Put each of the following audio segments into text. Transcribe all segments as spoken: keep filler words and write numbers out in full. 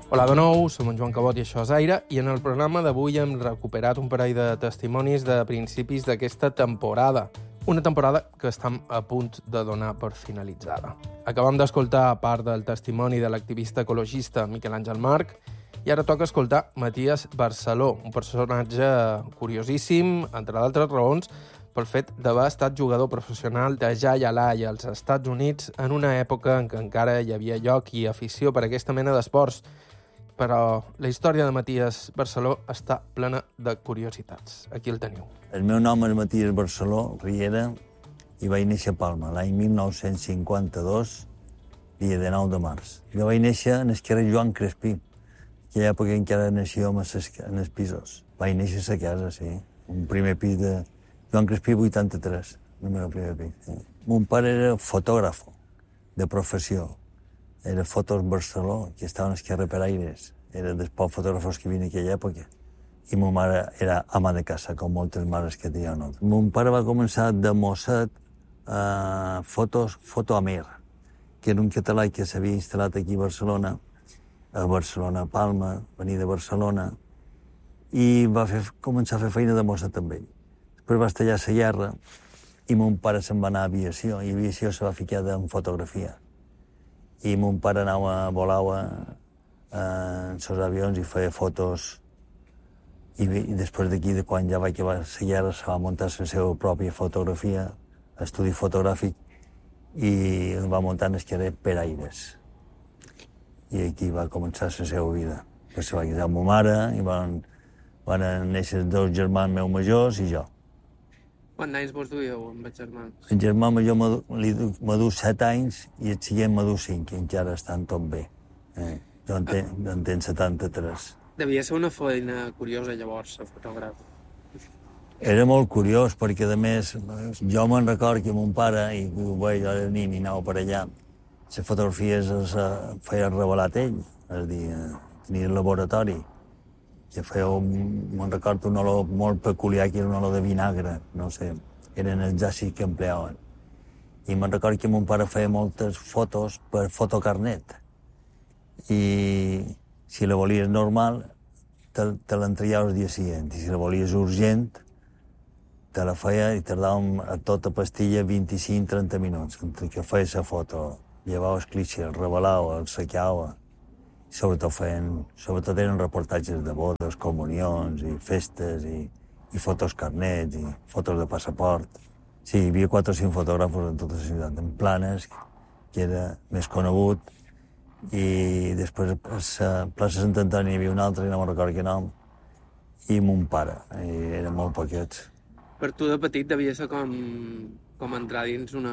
Hola de nou, som en Joan Cabot i això és Aire, i en el programa d'avui hem recuperat un parell de testimonis de principis d'aquesta temporada. Una temporada que estem a punt de donar per finalitzada. Acabam d'escoltar part del testimoni de l'activista ecologista Miquel Àngel March i ara toca escoltar Matías Barceló, un personatge curiosíssim, entre d'altres raons, pel fet d'haver estat jugador professional de jai alai als Estats Units en una època en què encara hi havia lloc i afició per aquesta mena d'esports. Però la història de Matías Barceló està plena de curiositats. Aquí el teniu. El meu nom és Matías Barceló Riera i vaig néixer a Palma l'any mil nou-cents cinquanta-dos, dia de nou de març. Jo vaig néixer en el carrer Joan Crespí. En aquella època encara naixíem en els pisos. Vaig néixer a la casa, sí. Un primer pis de Joan Crespí vuitanta-tres, el meu primer pis. Sí. Mon pare era fotògraf de professió. Era Fotos Barceló, que estava en el carrer Peraires. Era dels pocs fotògrafos que havia en aquella època. I ma mare era ama de casa, com moltes mares que tenien. Mon pare va començar de mosset a fotos, Foto Amer, que era un català que s'havia instal·lat aquí a Barcelona, a Barcelona, a Palma, venia de Barcelona, i va fer, començar a fer feina de mosset amb ell. Després va estallar la guerra i mon pare se'n va anar a aviació, i aviació se va ficar en fotografia. I mon pare anava, volava en els avions i feia fotos. I, i després d'aquí, de quan ja va acabar la guerra, se va muntar la seva pròpia fotografia, estudi fotogràfic, i el va muntar en el carrer Peraires. I aquí va començar la seva vida. Després se va casar amb ma mare i van, van néixer dos germans meus majors i jo. Quants anys vos duíeu amb els germans? El germà major m'ha dut set anys i el seient m'ha dut cinc, i encara estan tot bé. Eh, jo en, ten, en tenc setanta-tres. Devia ser una feina curiosa, llavors, ser fotògraf. Era molt curiós, perquè, a més, jo me'n record que mon pare, i ho veig, jo era nin i anava per allà, les fotografies es feia revelat ell, és a dir, tenia el laboratori, que feia, me'n recordo, un olor molt peculiar, que era un olor de vinagre, no sé, eren els àcids que empleaven. I me'n record que mon pare feia moltes fotos per fotocarnet, i si la volies normal, te, te l'entraiava el dia següent, i si la volies urgent, te la feia i tardàvem a tota pastilla vint-i-cinc a trenta minuts, que feia la foto, llevava els clichés, el revelava, el secava. Sobretot feien, sobretot eren reportatges de bodes, comunions i festes i, i fotos carnets i fotos de passaport. Sí, hi havia quatre o cinc fotògrafos en tota la ciutat, en Planes, que era més conegut, i després a plaça Sant Antoni hi havia un altre, no me'n recordo quin nom, i mon pare, i eren molt poquets. Per tu de petit devia ser com, com entrar dins una...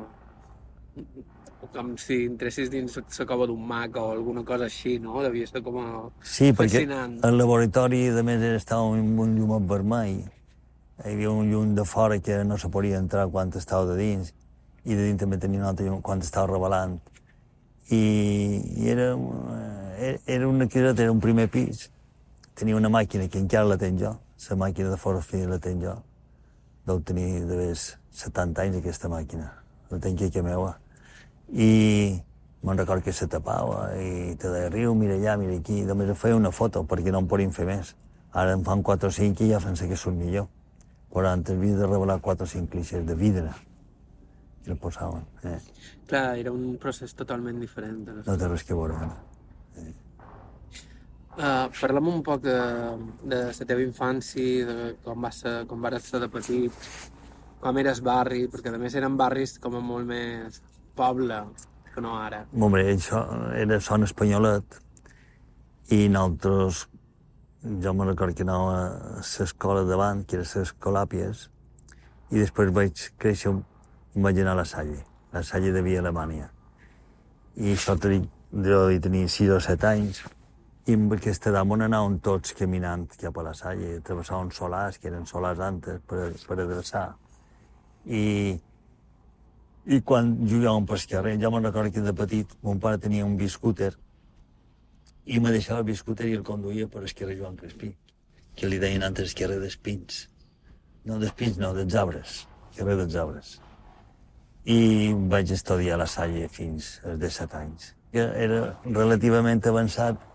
com si entressis dins la cova d'un mag o alguna cosa així, no? Devia ser com a... Sí, fascinant. Perquè el laboratori, a més, estava amb un llum vermell. Hi havia un llum de fora que no se podia entrar quan estava de dins, i de dins també tenia un altre llum quan estava revelant. I, i era, era una criatura, era un primer pis. Tenia una màquina que encara la tenc jo, la màquina de fotografia la tenc jo. Deu tenir de més setanta anys, aquesta màquina. La tenc aquí a meua. I me'n record que se tapava i te deia, riu, mira allà, mira aquí. Només feia una foto perquè no en podien fer més. Ara en fan quatre o cinc i ja fan que surt millor. Però antes havia de revelar quatre o cinc clixés de vidre i el posaven. Eh. Clar, era un procés totalment diferent. No té res que veure. Eh. Uh, Parlem un poc de, de la teva infància, de com, va ser, com vas ser de petit, com eres barri, perquè a més eren barris com a molt més poble que no ara. Home, això era Son Espanyolet i nosaltres, jo me'n record que anava a l'escola davant, que era les Colàpies, i després vaig créixer, vaig anar a la Salle, la Salle de Via Alemanya. I això jo tenia sis o set anys, i en aquesta edat on anàvem tots caminant cap a la Salle, travessàvem solars, que eren solars antes, per, per adreçar. I I quan jugàvem pel carrer, jo me'n recordo que de petit mon pare tenia un biscúter i me deixava el biscúter i el conduïa per el carrer Joan Crespí, que li deien antes el carrer dels Pins. No dels Pins, no, dels arbres, carrer dels arbres. I vaig estudiar a la Salle fins als disset anys. Era relativament avançat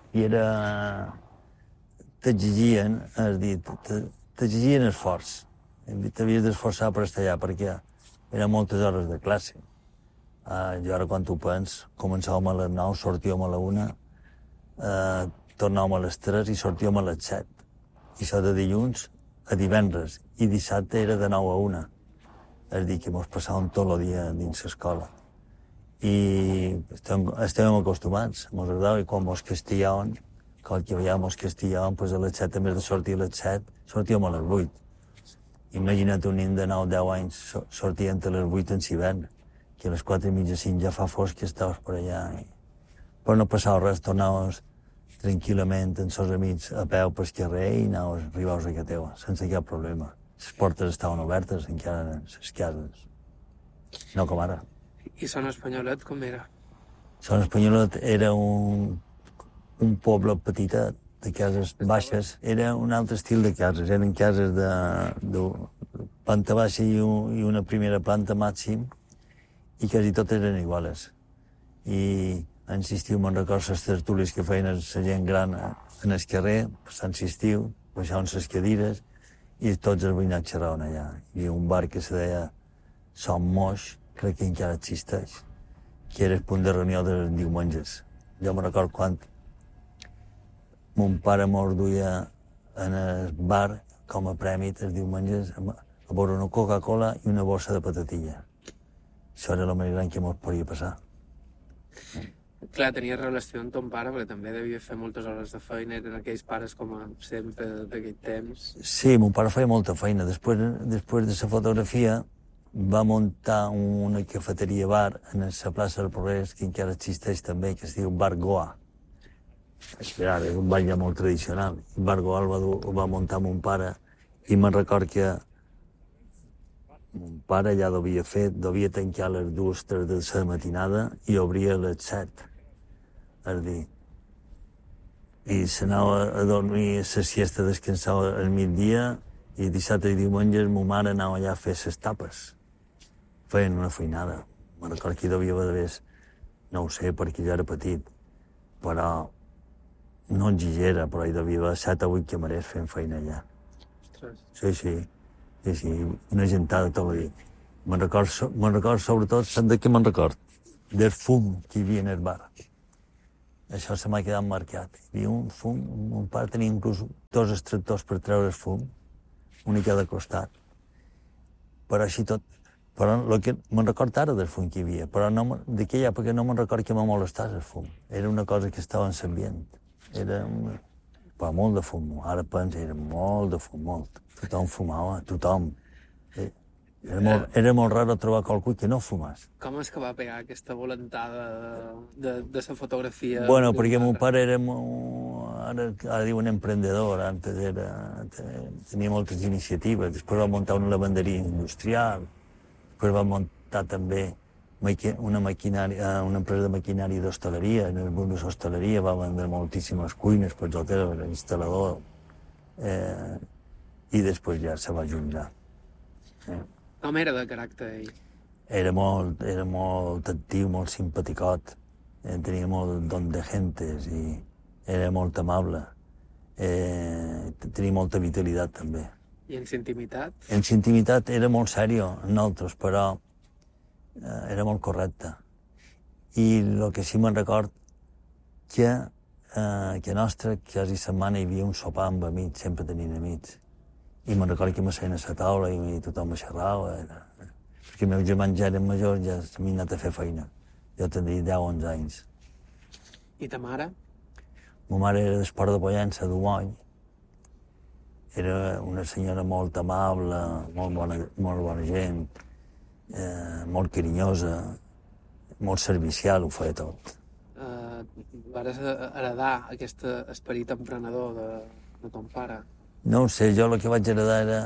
i era... t'exigien, és dir, t'exigien esforç. T'havies d'esforçar per estar allà, perquè eren moltes hores de classe. Uh, jo ara, quan ho pens, començàvem a les nou, sortíem a la una, uh, tornàvem a les tres i sortíem a les set. I això de dilluns a divendres. I dissabte era de nou a una. És dir, que mos passàvem tot el dia dins l'escola. I estem, estem acostumats, mos agradava, i quan mos castigaven, qualque vegada mos castigaven, pues a les set, a més de sortir a les set, sortíem a les vuit. Imagina't un nen de nou o deu anys sortint a les vuit en hivern, que a les quatre i mitja, cinc ja fa fosc i estaves per allà. I... Però no passava res, tornaves tranquil·lament amb els amics a peu pel carrer i anaves, arribaves a casa teva, sense cap problema. Les portes estaven obertes encara en les cases, no com ara. I Son Espanyolet com era? Son Espanyolet era un, un poble petitet, de cases baixes. Era un altre estil de cases, eren cases de, de planta baixa i, un, i una primera planta màxim, i quasi totes eren iguales. I insistiu, me'n recordo les tertúlies que feien la gent gran en el carrer, passant l'estiu, baixaven les cadires, i tots els veïnats xerraven allà. Hi havia un bar que se deia Son Moix, crec que encara existeix, que era el punt de reunió dels diumenges. Jo me'n recordo quan mon pare mos duia en el bar com a prèmit els diumenges a veure una Coca-Cola i una bossa de patatilla. Això era el més gran que mos podia passar. Clar, tenia relació amb ton pare, perquè també devia fer moltes hores de feina, eren aquells pares com a sempre d'aquell temps. Sí, mon pare feia molta feina. Després, després de la fotografia va muntar una cafeteria-bar en la plaça del Progrés, que encara existeix també, que es diu Bar Goa. Esperar, és un bar ja molt tradicional. El Bar Goa el va, el va muntar mon pare, i me'n record que mon pare ja l'havia fet, devia tancar les dues, tres de la matinada i obria a les set. És dir, i s'anava a dormir a la siesta, descansava al migdia, i dissabte i diumenges ma mare anava allà a fer les tapes. Feien una feinada. Me'n record que hi devia haver, no ho sé, perquè ja era petit, però no exagera, però hi devia haver set o vuit camarers fent feina allà. Ostres. Sí, sí, sí, sí, una gentada tot el dia. Me'n record, me'n record sobretot, sap de què me'n record? Del fum que hi havia en el bar. Això se m'ha quedat marcat. Hi havia un fum, mon pare tenia inclús dos extractors per treure el fum, un a cada costat. Però així tot, però el que me'n record ara del fum que hi havia, però no, d'aquella època no me'n record que me molestàs el fum. Era una cosa que estava en l'ambient. Era una... però molt de fum. Ara penso, era molt de fum, molt. Tothom fumava, tothom. Era molt, era molt raro trobar qualcú que no fumàs. Com és que va pegar aquesta volentada de, de la fotografia? Bueno, perquè mon pare era molt... Ara, ara diuen emprendedor, antes era... tenia moltes iniciatives. Després va muntar una lavanderia industrial, després va muntar també una maquinària, una empresa de maquinària d'hostaleria. En el món de l'hostaleria va vendre moltíssimes cuines per l'hotel, era instal·lador. Eh, I després ja se va jutjar. Eh. Com era de caràcter ell? Era molt, era molt actiu, molt simpaticot. Eh, tenia molt don de gentes i era molt amable. Eh, tenia molta vitalitat també. I en la intimitat? En la intimitat era molt sèrio, en nosaltres, però eh, era molt correcte. I el que sí me'n record, que, eh, que a nostra quasi setmana hi havia un sopar amb amics, sempre tenien amics. I me'n record que m'asseien a la taula i tothom xerrava. Era... perquè els meus germans ja eren majors, ja s'havien anat a fer feina. Jo tindria deu o onze anys. I ta mare? Ma mare era d'Esport de Pollença, d'Umoll. Era una senyora molt amable, molt bona, molt bona gent, eh, molt carinyosa, molt servicial, ho feia tot. Uh, vares heredar aquest esperit emprenedor de, de ton pare? No ho sé, jo el que vaig heredar era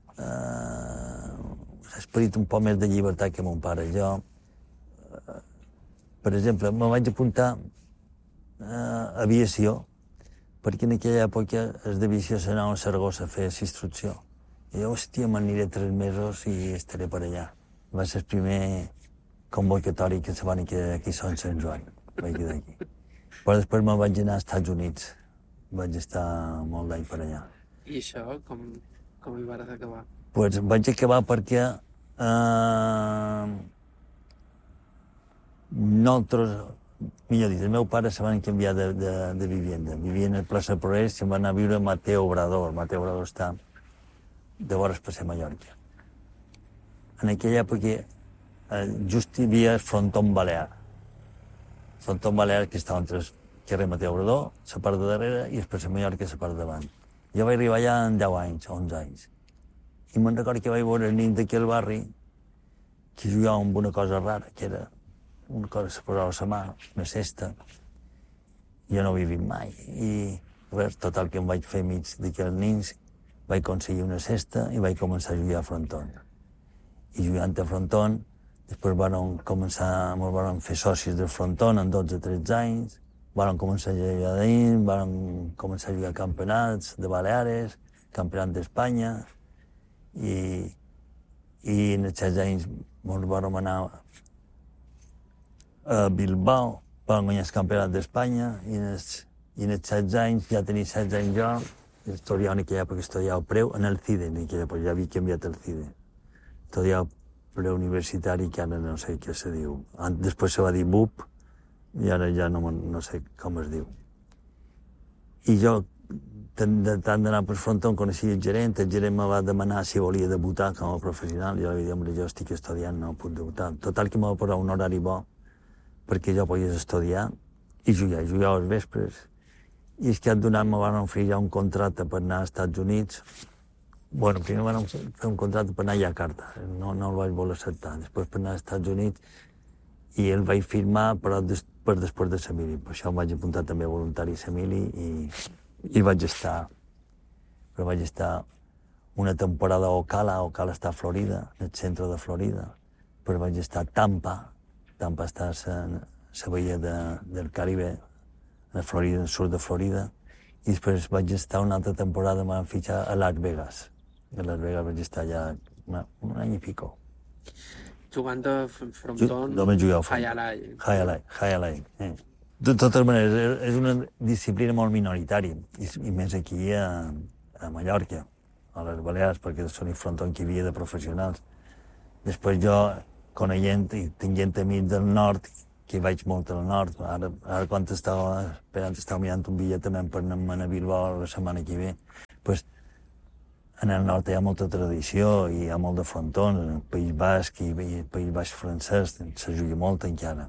eh, l'esperit un poc més de llibertat que mon pare. Jo, eh, per exemple, me vaig apuntar a aviació, perquè en aquella època els d'aviació s'anaven a Saragossa a fer l'instrucció. I jo, hòstia, m'aniré tres mesos i estaré per allà. Va ser el primer convocatori que se van quedar aquí a Sant Joan. Vaig quedar aquí. Però després me'n vaig anar als Estats Units. Vaig estar molt d'any per allà. I això, com, com hi vas acabar? Pues vaig acabar perquè eh, nosaltres, millor dit, el meu pare se van canviar de, de, de vivienda. Vivien a Plaça Progrés i se'n van anar a viure a Mateo Obrador. Mateo Obrador està de vores per ser Mallorca. En aquella època eh, just hi havia Frontón Balear. Frontón Balear que estava entre el carrer Mateo Obrador, la part de darrere, i després a Mallorca, la part de davant. Jo vaig arribar allà en deu anys, onze anys. I me'n recordo que vaig veure el nen d'aquí al barri que jugava amb una cosa rara, que era una cosa que se posava a la mà, una cesta. Jo no ho havia vist mai. I res, total, que em vaig fer mig d'aquells nens, vaig aconseguir una cesta i vaig començar a jugar a frontón. I jugant a frontón, després vam començar, ens vam fer socis del frontón en dotze o tretze anys, vam començar a jugar dins, vam començar a jugar campionats de Baleares, campionat d'Espanya, i, i en aquests anys ens vam anar a Bilbao, vam guanyar el campionat d'Espanya, i en els, i en els setze anys, ja tenia setze anys jo, estudiava en aquella època, estudiava preu en el CIDE, en aquella època, ja havia canviat el CIDE. Estudiava preuniversitari, que ara no sé què se diu. Després se va dir B U P, i ara ja no, no sé com es diu. I jo, de tant d'anar per frontón, coneixia el gerent, el gerent me va demanar si volia debutar com a professional, jo li vaig dir, home, jo estic estudiant, no puc debutar. Total, que me va posar un horari bo, perquè jo pogués estudiar i jugar, jugar als vespres. I és que d'un any me van oferir ja un contracte per anar als Estats Units. Bueno, primer van fer un contracte per anar a Jakarta, no, no el vaig voler acceptar. Després per anar als Estats Units, i el vaig firmar, però des, per després de Samili. Per això em vaig apuntar també a voluntari a Samili i, i vaig estar, però vaig estar una temporada a Ocala, Ocala està a Florida, en el centre de Florida, però vaig estar a Tampa, Tampa està a la bahia de, del Caribe, a Florida, al sud de Florida, i després vaig estar una altra temporada, em van fitxar a Las Vegas. A Las Vegas vaig estar allà una, un any i pico. Jugant a frontón, Highlight. Highlight, highlight. Eh. De totes maneres, és una disciplina molt minoritària, i, i més aquí a, a Mallorca, a les Balears, perquè són els frontons que hi havia de professionals. Després jo, coneixent i tinguent amics del nord, que vaig molt al nord, ara, ara quan estava esperant, estava mirant un bitllet també per anar a Bilbao la setmana que ve, pues, en el nord hi ha molta tradició i hi ha molt de frontons, en el País Basc i el País Basc francès, se juga molt encara.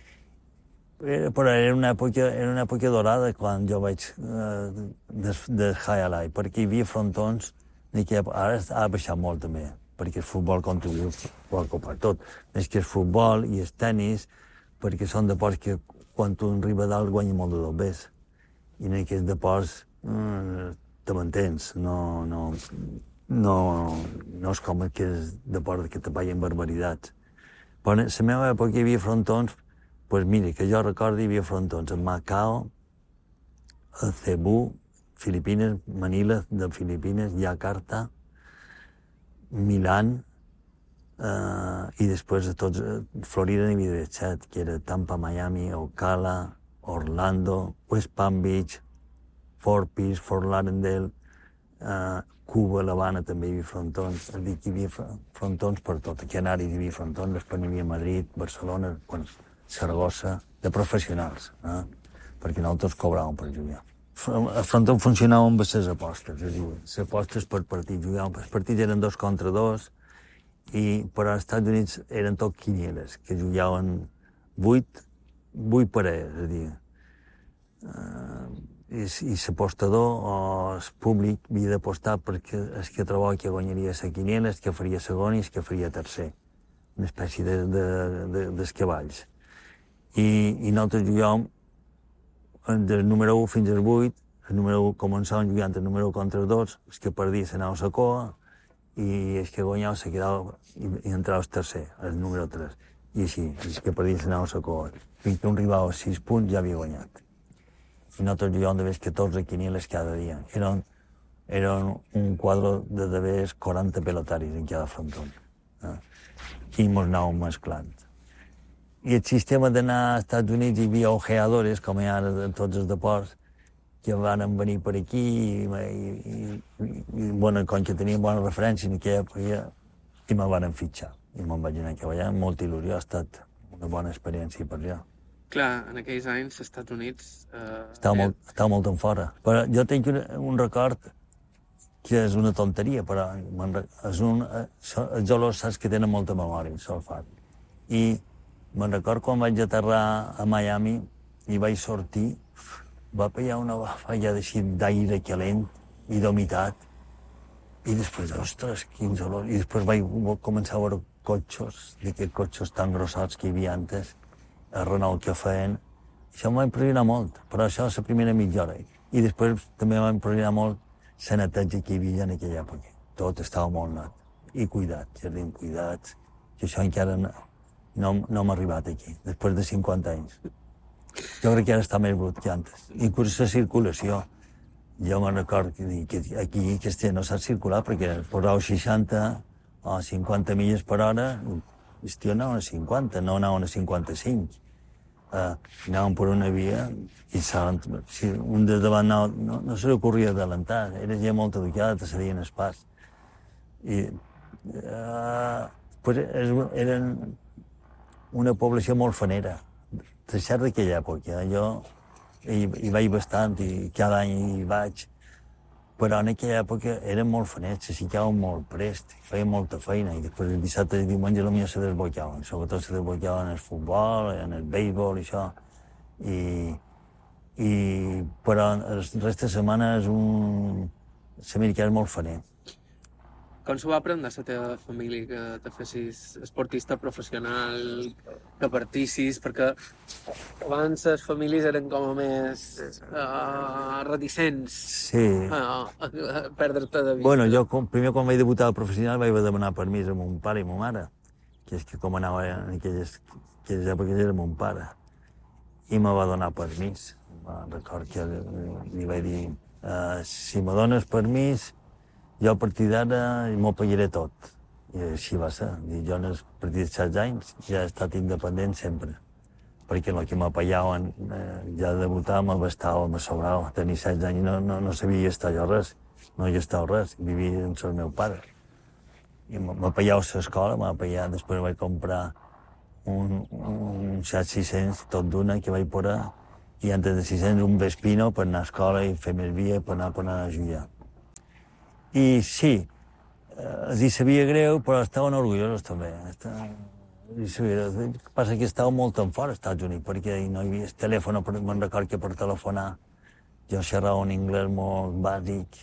Però era una època, era una època dorada quan jo vaig eh, de, de Highlight, perquè hi havia frontons, ara ha baixat molt també, perquè el futbol contribuïu per tot. És que el futbol i el tenis, perquè són deports que quan tu arriba dalt guanya molt de dobbers. I en aquests deports eh, te mantens, no, no, no, no és com aquest deport que te paguen barbaritats. Però en la meva època hi havia frontons, doncs mira, que jo recordo hi havia frontons a Macao, a Cebú, Filipines, Manila de Filipines, Jakarta, Milán, Uh, i després a tots, uh, Florida n'hi havia set, que era Tampa, Miami, Ocala, Orlando, West Palm Beach, Fort Pierce, Fort Lauderdale, uh, Cuba, l'Havana també hi havia frontons, és dir, que hi havia frontons per tot. Aquí a Canàries hi havia frontons, després n'hi havia Madrid, Barcelona, bueno, Saragossa, de professionals, eh? Perquè nosaltres cobràvem per jugar. A frontón funcionàvem amb les apostes, és a dir, les apostes per partit, jugàvem, els partits eren dos contra dos, i però als Estats Units eren tot quinieles, que jugaven vuit, vuit parelles, és a dir, uh, i, i l'apostador o el públic havia d'apostar perquè el que trobava que guanyaria la quiniela, el que faria segon i el que faria tercer, una espècie de, de, de, d'escavalls. I, i nosaltres jugàvem del número u fins al vuit, el número u començàvem jugant el número u contra el dos, el que perdia s'anava a la coa, i el que guanyava se quedava i, i entrava el tercer, el número tres. I així, el que perdia s'anava a la coa. Fins que un arribava a sis punts ja havia guanyat. I nosaltres jugàvem de vegades catorze quinieles cada dia. Eren, eren un quadre de de vegades quaranta pelotaris en cada frontón. Eh? I mos anàvem mesclant. I el sistema d'anar als Estats Units hi havia ojeadores, com hi ha ara en tots els deports, que van venir per aquí i, i, i, i bueno, com que tenien bona referència en aquella època, i me van fitxar. I me'n vaig anar a treballar amb molta il·lusió, ha estat una bona experiència per allà. Clar, en aquells anys, als Estats Units... Eh, estava, eh... molt, estava molt en fora. Però jo tinc un, un record que és una tonteria, però és un, els olors saps que tenen molta memòria, això el fa. I me'n record quan vaig aterrar a Miami i vaig sortir, va pegar una bafalla d'aire calent i d'humitat. I després, ostres, quins olors. I després vaig començar a veure cotxos, d'aquests cotxos tan grossots que hi havia antes, a Renault que feien. Això em va impressionar molt, però això és la primera mitja hora. I després també va impressionar molt la neteja que hi havia en aquella època. Tot estava molt net. I cuidat, jardins cuidats, que això encara no, no, no m'ha arribat aquí, després de cinquanta anys. Jo crec que ara està més brut que antes. Inclús la circulació. Jo me'n record que aquí que no s'ha circulat perquè posava seixanta o cinquanta milles per hora, hòstia, anaven a cinquanta, no anaven a cinquanta-cinc. Uh, anaven per una via i saben, si un de davant no, no, no se li ocorria adelantar, era gent molt educada, te cedien el pas. I uh, pues eren una població molt fanera. De cert d'aquella època, jo hi, hi vaig bastant i cada any hi vaig, però en aquella època eren molt fanets, s'aixecaven molt prest, feien molta feina i després el dissabte i diumenge potser se desbocaven, sobretot se desbocaven en el futbol, en el béisbol i això, i, i, però el rest de setmana és un... l'americà és molt faner. Com s'ho va prendre la teva família que te fessis esportista professional, que partissis? Perquè abans les famílies eren com a més uh, reticents sí. a, a, a perdre-te de vista. Bueno, jo com, primer quan vaig debutar al professional vaig demanar permís a mon pare i ma mare, que és que com anava en aquelles, aquelles èpoques era mon pare, i me va donar permís. Record que li vaig dir, uh, si me dones permís, jo a partir d'ara m'ho pagaré tot. I així va ser. I jo, a partir de setze anys, ja he estat independent sempre. Perquè el que m'apaiaven, eh, ja de debutar, m'abastava, me sobrava. Tenir setze anys no, no, no sabia estar jo res. No hi estava res. Vivia amb el meu pare. I m'apaiava a l'escola, m'apaiava. Després vaig comprar un, un Seat sis cents, tot d'una, que vaig posar. I antes de sis cents un Vespino per anar a l'escola i fer més via per anar, per anar a jugar. I sí, els hi sabia greu, però estaven orgullosos també. El que passa que estaven molt en fora als Estats Units, perquè no hi havia el telèfon, me'n record que per telefonar jo xerrava un anglès molt bàsic,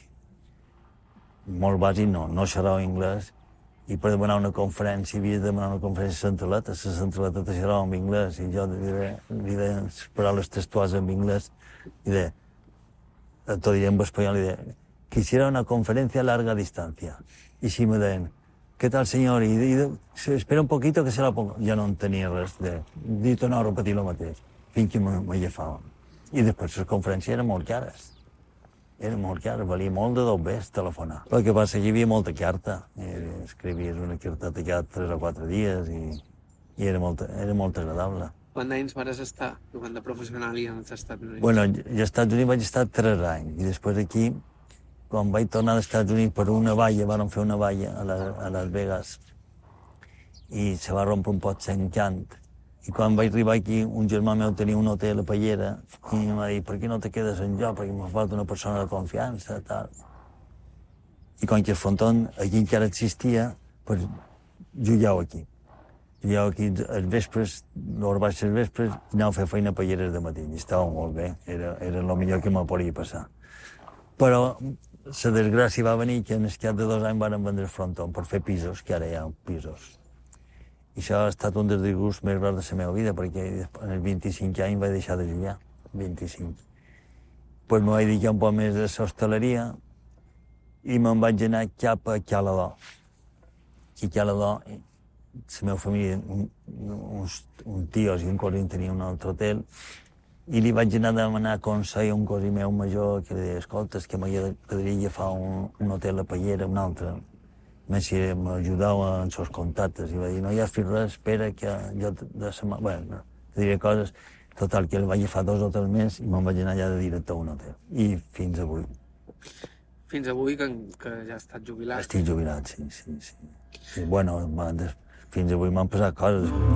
molt bàsic no, no xerrava anglès, i per demanar una conferència havies de demanar una conferència a la centraleta, la centraleta te xerrava en anglès, i jo li deia les paraules textuals en anglès, i deia, tot diré en espanyol, i deia, quisiera una conferencia a larga distancia. Y si me den, ¿qué tal, señor? Y, y espera un poquito que se la pongo. Jo no en tenia res de... Dir tornar a repetir el mateix, fins que me, me llefava. I després les conferències eren molt cares. Eren molt cares, valia molt de dos bes telefonar. El que passa que hi havia molta carta. Escrivies una carteta cada tres o quatre dies i, i era, molt, era molt agradable. Quants anys vas estar jugant de professional i als Estats Units? Bueno, jo als Estats Units vaig estar tres anys i després aquí, quan vaig tornar als Estats Units per una valla, van fer una valla a, la, a Las Vegas i se va rompre un pot l'encant. I quan vaig arribar aquí, un germà meu tenia un hotel a Pallera i em va dir, per què no te quedes en jo? Perquè em falta una persona de confiança, tal. I com que el frontón aquí encara existia, pues jugau aquí. Jugau aquí els vespres, l'hora baix els vespres, i anava a fer feina a Palleres de matí. I estava molt bé, era, era el millor que me podia passar. Però la desgràcia va venir que en el cap de dos anys van vendre el frontón per fer pisos, que ara hi ha pisos. I això ha estat un dels disgusts més grans de la meva vida, perquè en els vint-i-cinc anys vaig deixar de jugar, vint-i-cinc. Pues me vaig dedicar un poc més a l'hostaleria i me'n vaig anar cap a Caladó. I Caladó, la meva família, un, uns, un tios i un cosí tenia un altre hotel, i li vaig anar a demanar consell a un cosí meu major que li deia, escolta, és que m'agradaria agafar un, un hotel a Pallera, un altre. Messi m'ajudava en els contactes i va dir, no hi ha fet res, espera que jo de setmana... Bueno, te diré coses. Total, que el vaig agafar dos o tres més i me'n vaig anar allà de directe a un hotel. I fins avui. Fins avui que, que ja has estat jubilat. Estic jubilat, sí, sí, sí. sí bueno, fins avui m'han passat coses.